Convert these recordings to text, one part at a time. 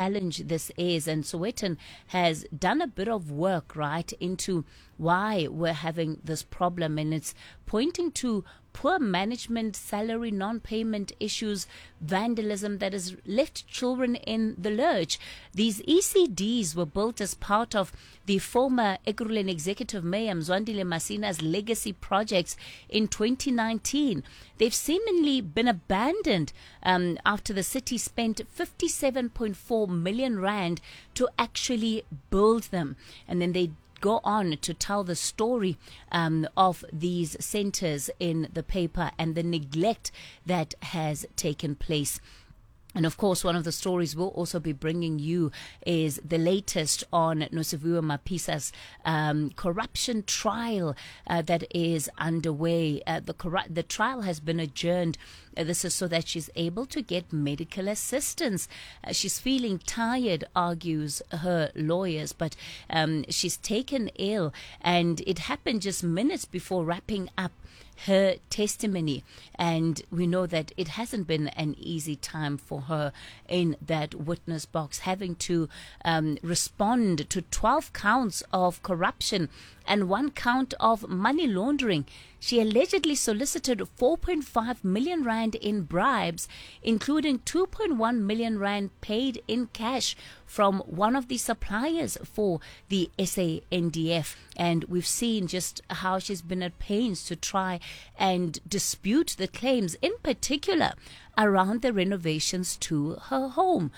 challenge this is. And Sowetan has done a bit of work, right, into why we're having this problem. And it's pointing to poor management, salary non-payment issues, vandalism that has left children in the lurch. These ECDs were built as part of the former Ekurhuleni Executive Mayor Mzwandile Masina's legacy projects in 2019. They've seemingly been abandoned after the city spent 57.4 million rand to actually build them. And then they go on to tell the story of these centers in the paper and the neglect that has taken place. And of course, one of the stories we'll also be bringing you is the latest on Nosiviwe Mapisa's corruption trial that is underway. The trial has been adjourned. This is so that she's able to get medical assistance. She's feeling tired, argues her lawyers, but she's taken ill, and it happened just minutes before wrapping up her testimony, and we know that it hasn't been an easy time for her in that witness box, having to respond to 12 counts of corruption and 1 count of money laundering. She allegedly solicited 4.5 million rand in bribes, including 2.1 million rand paid in cash from one of the suppliers for the SANDF. And we've seen just how she's been at pains to try and dispute the claims, in particular around the renovations to her home.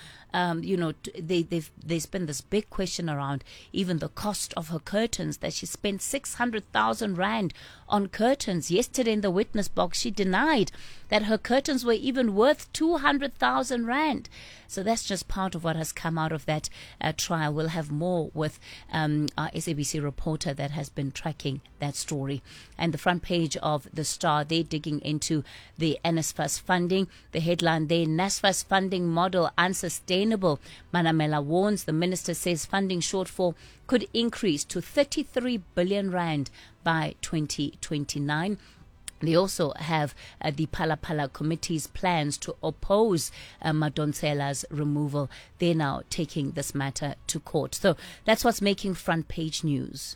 There's been this big question around even the cost of her curtains, that she spent 600,000 rand on curtains. Yesterday in the witness box, she denied that her curtains were even worth 200,000 rand. So that's just part of what has come out of that trial. We'll have more with our SABC reporter that has been tracking that story. And the front page of The Star, they're digging into the NSFAS funding. The headline there, NSFAS funding model unsustainable. Manamela warns. The minister says funding shortfall could increase to 33 billion rand by 2029. They also have the Phala committee's plans to oppose Madonsela's removal. They're now taking this matter to court. So that's what's making front page news.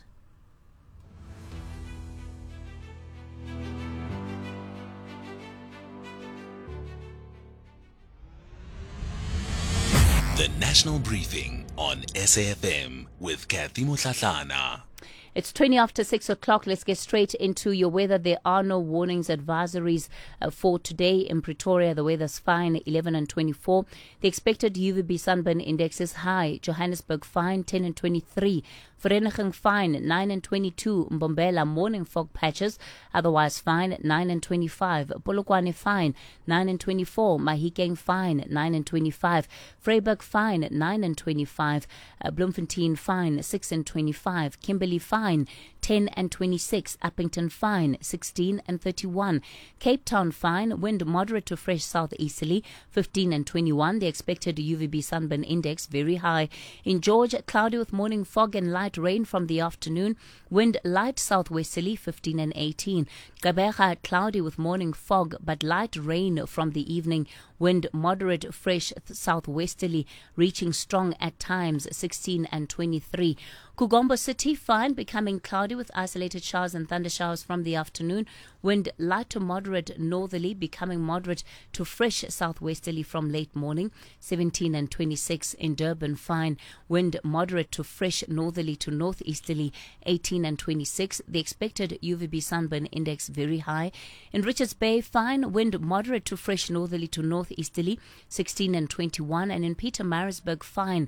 The National Briefing on SAFM with Kathy Motlatlana. It's 20 after 6 o'clock. Let's get straight into your weather. There are no warnings, advisories for today in Pretoria. The weather's fine, 11 and 24. The expected UVB sunburn index is high. Johannesburg fine, 10 and 23. Vereeniging fine, 9 and 22. Mbombela morning fog patches, otherwise fine, 9 and 25. Polokwane fine, 9 and 24. Mahikeng fine, 9 and 25. Vryburg fine, 9 and 25. Bloemfontein fine, 6 and 25. Kimberley fine, 10 and 26. Uppington fine, 16 and 31. Cape Town fine, wind moderate to fresh southeasterly, 15 and 21. The expected UVB sunburn index very high. In George, cloudy with morning fog and light rain from the afternoon. Wind light southwesterly, 15 and 18. Gqeberha, cloudy with morning fog but light rain from the evening. Wind moderate fresh southwesterly, reaching strong at times, 16 and 23. Kugombo City fine, becoming cloudy with isolated showers and thunder showers from the afternoon. Wind light to moderate northerly, becoming moderate to fresh southwesterly from late morning, 17 and 26. In Durban fine, wind moderate to fresh northerly to northeasterly, 18 and 26. The expected UVB sunburn index very high. In Richards Bay fine, wind moderate to fresh northerly to northeasterly, 16 and 21. And in Pietermaritzburg fine,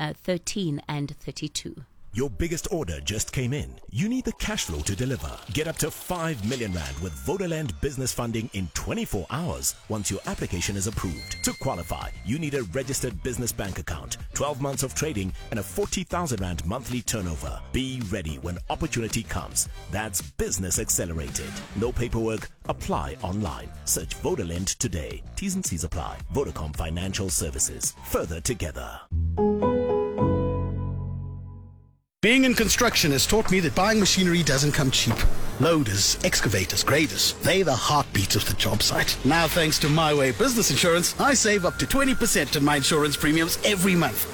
13 and 32. Your biggest order just came in. You need the cash flow to deliver. Get up to 5 million rand with Vodaland business funding in 24 hours once your application is approved. To qualify, you need a registered business bank account, 12 months of trading, and a 40,000 rand monthly turnover. Be ready when opportunity comes. That's Business Accelerated. No paperwork. Apply online. Search Vodaland today. T's and C's apply. Vodacom Financial Services. Further together. Being in construction has taught me that buying machinery doesn't come cheap. Loaders, excavators, graders, they're the heartbeat of the job site. Now, thanks to My Way Business Insurance, I save up to 20% on my insurance premiums every month.